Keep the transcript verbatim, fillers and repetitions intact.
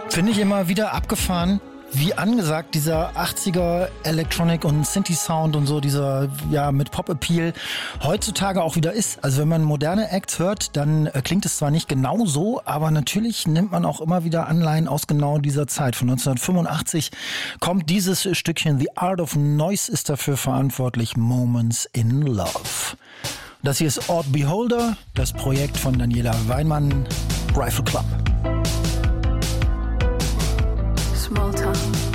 Finde ich immer wieder abgefahren, wie angesagt dieser achtziger Electronic und Synthi-Sound und so, dieser, ja, mit Pop-Appeal heutzutage auch wieder ist. Also wenn man moderne Acts hört, dann äh, klingt es zwar nicht genau so, aber natürlich nimmt man auch immer wieder Anleihen aus genau dieser Zeit. Von neunzehnhundertfünfundachtzig kommt dieses Stückchen. The Art of Noise ist dafür verantwortlich. Moments in Love. Das hier ist Odd Beholder, das Projekt von Daniela Weinmann, Rifle Club. Small town.